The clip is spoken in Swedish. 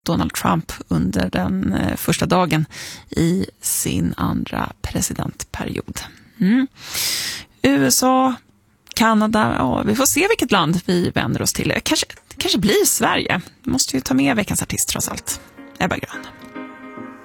Donald Trump under den första dagen i sin andra presidentperiod. USA, Kanada, ja, vi får se vilket land vi vänder oss till. Kanske blir Sverige. Vi måste ju ta med veckans artist trots allt. Ebba Grön.